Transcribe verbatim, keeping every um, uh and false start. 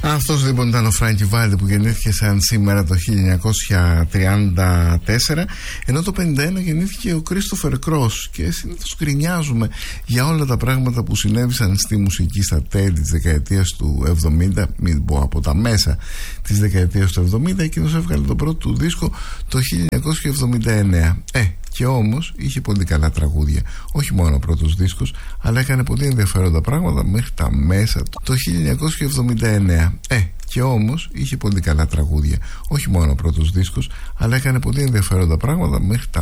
Αυτός λοιπόν ήταν ο Φράνκι Βάλντι, που γεννήθηκε σαν σήμερα το χίλια εννιακόσια τριάντα τέσσερα, ενώ το πενήντα ένα γεννήθηκε ο Κρίστοφερ Κρος. Και συνήθως γκρινιάζουμε για όλα τα πράγματα που συνέβησαν στη μουσική στα τέλη της δεκαετίας του εβδομήντα, μην πω από τα μέσα της δεκαετίας του εβδομήντα. Εκείνος έβγαλε τον πρώτο του δίσκο το χίλια εννιακόσια εβδομήντα εννέα. Ε, και όμως είχε πολύ καλά τραγούδια. Όχι μόνο ο πρώτος δίσκος, αλλά έκανε πολύ ενδιαφέροντα πράγματα μέχρι τα μέσα του το χίλια εννιακόσια εβδομήντα εννέα. Ε, και όμως είχε πολύ καλά τραγούδια. Όχι μόνο ο πρώτος δίσκος, αλλά έκανε πολύ ενδιαφέροντα πράγματα μέχρι τα